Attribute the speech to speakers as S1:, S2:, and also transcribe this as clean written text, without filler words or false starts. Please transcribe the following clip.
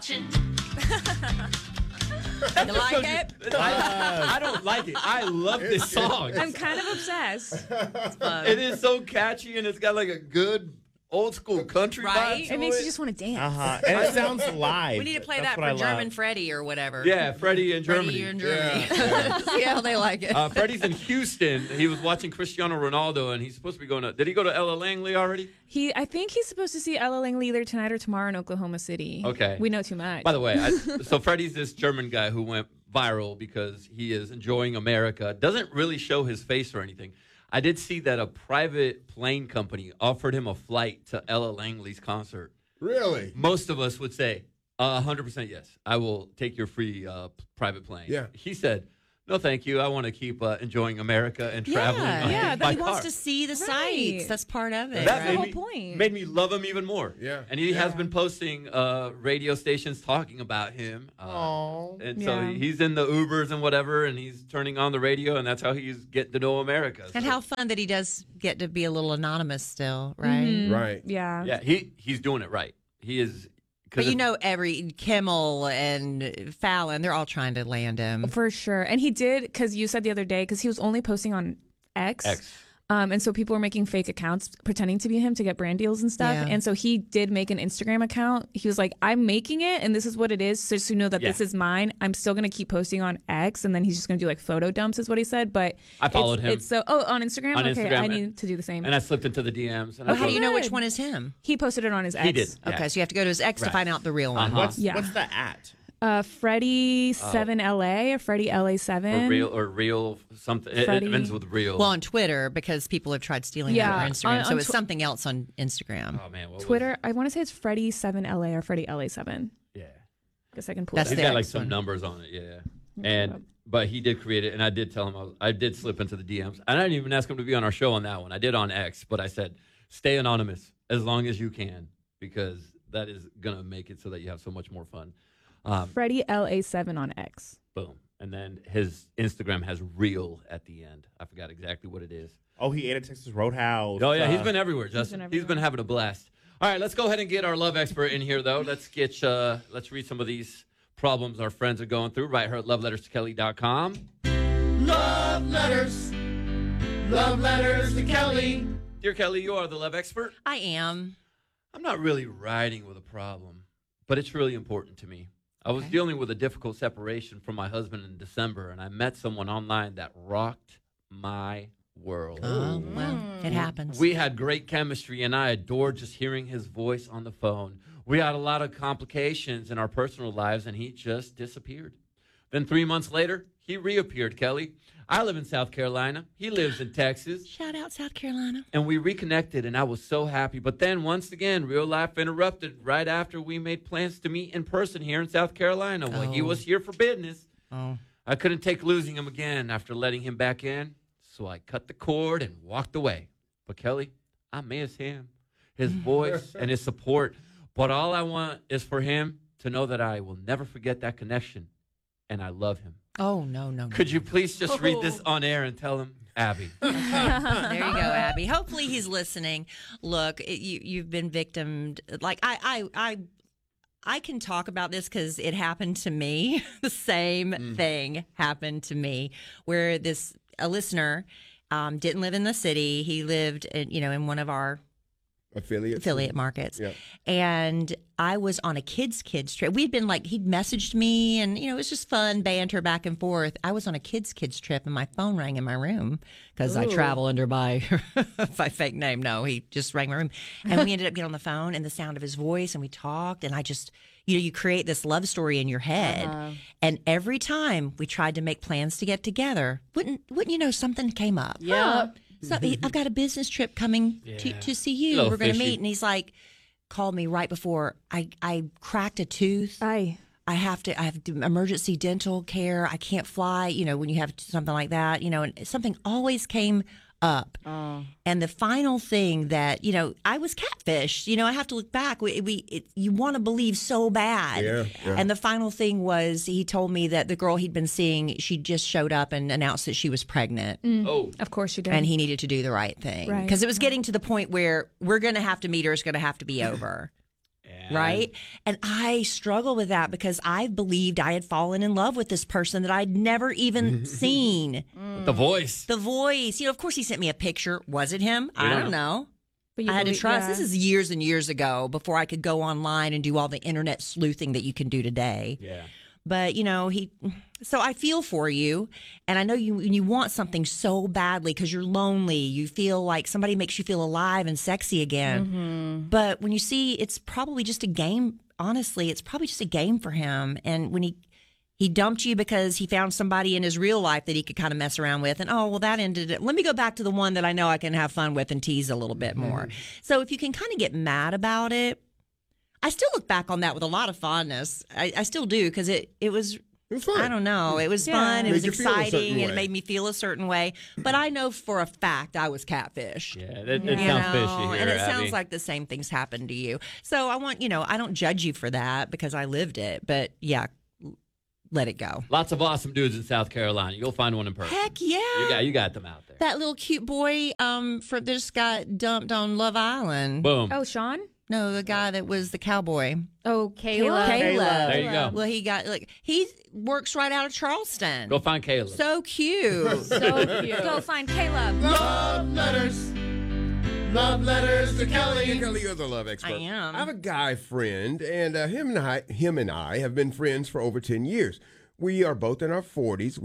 S1: watching.
S2: You like it?
S3: I don't like it. I love this song.
S4: I'm kind of obsessed.
S3: It is so catchy, and it's got like a good old school country
S2: Right?
S3: vibe to
S4: It makes you just want to dance.
S5: And it sounds live.
S2: We need to play
S5: That's
S2: that
S5: what
S2: for
S5: I
S2: German
S5: love.
S2: Freddie or whatever.
S3: Yeah, Freddie in Germany.
S2: Freddie in Germany. See how they like it.
S3: Freddie's in Houston. He was watching Cristiano Ronaldo, and he's supposed to be going to. Did he go to Ella Langley already?
S4: I think he's supposed to see Ella Langley either tonight or tomorrow in Oklahoma City.
S3: Okay.
S4: We know too much.
S3: By the way, so Freddie's this German guy who went viral because he is enjoying America. Doesn't really show his face or anything. I did see that a private plane company offered him a flight to Ella Langley's concert.
S1: Really?
S3: Most of us would say 100% yes. I will take your free private plane.
S1: Yeah.
S3: He said, no, thank you. I want to keep enjoying America and traveling
S4: Yeah,
S3: by
S2: he
S3: car.
S2: wants to see the
S4: Right.
S2: sights. That's part of it.
S3: That
S4: the
S3: made
S4: whole
S3: me,
S4: point.
S3: made me love him even more.
S1: Yeah.
S3: And he has been posting radio stations talking about him. And so
S4: Yeah.
S3: he's in the Ubers and whatever, and he's turning on the radio, and that's how he's getting to know America.
S2: And
S3: So,
S2: how fun that he does get to be a little anonymous still, right?
S4: Mhm.
S1: Right.
S4: Yeah.
S3: yeah, he's doing it right. He is.
S2: But you know, every Kimmel and Fallon, they're all trying to land him.
S4: For sure. And he did, because you said the other day, because he was only posting on X. And so people were making fake accounts pretending to be him to get brand deals and stuff.
S2: Yeah.
S4: And so he did make an Instagram account. He was like, I'm making it and this is what it is. So just so you know that this is mine. I'm still going to keep posting on X. And then he's just going to do like photo dumps is what he said. But
S3: I followed him.
S4: It's so, on Instagram?
S3: On
S4: Okay,
S3: Instagram,
S4: I need to do the same.
S3: And I slipped into the DMs. And
S2: Well, how
S3: I
S2: do you know which
S4: Good.
S2: one is him?
S4: He posted it on his X.
S3: He did. Yeah.
S2: Okay, so you have to go to his X to
S3: Right.
S2: find out the real one.
S3: Uh-huh.
S5: What's
S4: Yeah.
S5: the at?
S4: Freddie 7LA or Freddie LA7.
S3: Or real something. It
S4: Freddie.
S3: ends with real.
S2: Well, on Twitter, because people have tried stealing
S4: Yeah,
S2: that on Instagram.
S4: on
S2: so it's
S4: Tw-
S2: something else on Instagram.
S3: oh man, what was
S4: Twitter, I want to say it's Freddie 7LA or Freddie LA7.
S3: it? Yeah.
S4: Guess I can pull
S2: That's
S4: it
S3: He's
S4: up.
S3: got like
S2: X
S3: some
S2: one.
S3: numbers on it, yeah. And but he did create it, and I did tell him I did slip into the DMs. I didn't even ask him to be on our show on that one. I did on X, but I said stay anonymous as long as you can because that is gonna make it so that you have so much more fun.
S4: Freddie LA7 on X.
S3: Boom, and then his Instagram has real at the end. I forgot exactly what it is.
S5: Oh, he ate at Texas Roadhouse.
S3: Oh yeah, he's been everywhere, Justin.
S4: been
S3: He's been having a blast. All right, let's go ahead and get our love expert in here, though. Let's read some of these problems our friends are going through. Write her at loveletterstokelly.com. Love letters to Kelly. Dear Kelly, you are the love expert.
S2: I am.
S3: I'm not really writing with a problem, but it's really important to me. I was dealing with a difficult separation from my husband in December, and I met someone online that rocked my world.
S2: Oh, well, it happens.
S3: We had great chemistry, and I adored just hearing his voice on the phone. We had a lot of complications in our personal lives, and he just disappeared. Then 3 months later, he reappeared, Kelly. I live in South Carolina. He lives in Texas.
S2: Shout out South Carolina.
S3: And we reconnected, and I was so happy. But then, once again, real life interrupted right after we made plans to meet in person here in South Carolina. Well, he was here for business.
S2: Oh.
S3: I couldn't take losing him again after letting him back in, so I cut the cord and walked away. But, Kelly, I miss him, his voice, and his support. But all I want is for him to know that I will never forget that connection, and I love him.
S2: Oh, no.
S3: Could you please just read this on air and tell him, Abby?
S2: There you go, Abby. Hopefully he's listening. Look, you've been victimed. Like I can talk about this because it happened to me. The same thing happened to me, where a listener didn't live in the city. He lived in one of our affiliate markets.
S1: Yeah.
S2: And I was on a kids trip. We'd been he'd messaged me and, it was just fun banter back and forth. I was on a kids trip and my phone rang in my room because I travel under my fake name. No, he just rang my room. And we ended up getting on the phone and the sound of his voice and we talked and I just, you create this love story in your head. And every time we tried to make plans to get together, wouldn't you know, something came up.
S4: Yeah.
S2: So I've got a business trip coming to see you.
S3: Little
S2: We're going to
S3: fishy.
S2: meet. And he's like, called me right before I cracked a tooth. I have emergency dental care. I can't fly, when you have something like that, and something always came up. And the final thing that, I was catfished, I have to look back. You want to believe so bad.
S1: Yeah.
S2: And the final thing was he told me that the girl he'd been seeing, she just showed up and announced that she was pregnant.
S3: Oh,
S4: Of course you did.
S2: And he needed to do the right thing.
S4: Right.
S2: Because it was getting to the point where we're going to have to meet or it's going to have to be over.
S3: man.
S2: Right? And I struggle with that because I believed I had fallen in love with this person that I'd never even seen.
S3: With the voice.
S2: The voice. Of course he sent me a picture. Was it him? I don't know.
S4: But you
S2: I had to
S4: believe-
S2: trust.
S4: yeah.
S2: This is years and years ago before I could go online and do all the internet sleuthing that you can do today.
S3: Yeah.
S2: But so I feel for you, and I know you want something so badly because you're lonely. You feel like somebody makes you feel alive and sexy again. But when you see, it's probably just a game. Honestly, it's probably just a game for him. And when he dumped you because he found somebody in his real life that he could kind of mess around with, and that ended it. Let me go back to the one that I know I can have fun with and tease a little bit more. So if you can kind of get mad about it. I still look back on that with a lot of fondness. I still do because it was
S1: fun.
S2: I don't know. It was
S4: Yeah.
S2: fun. It was
S1: Made you feel a certain
S2: exciting, and
S1: way.
S2: it made me feel a certain way. But I know for a fact I was catfished.
S3: Yeah, it
S2: You
S3: sounds
S2: know,
S3: fishy here,
S2: and it
S3: Abby.
S2: sounds like the same things happened to you. So I want I don't judge you for that because I lived it. But yeah, let it go.
S3: Lots of awesome dudes in South Carolina. You'll find one in person.
S2: Heck yeah.
S3: You got them out there.
S2: That little cute boy that just got dumped on Love Island.
S3: Boom.
S4: Oh, Sean?
S2: No, the guy that was the cowboy.
S4: Oh, Caleb.
S3: There you go.
S2: Well, he works right out of Charleston.
S3: Go find Caleb.
S2: So cute.
S4: So cute. Go find Caleb.
S1: Love letters. Love letters to Kelly. Kelly, you're the love expert.
S2: I am.
S1: I have a guy friend, and him and I have been friends for over 10 years. We are both in our 40s.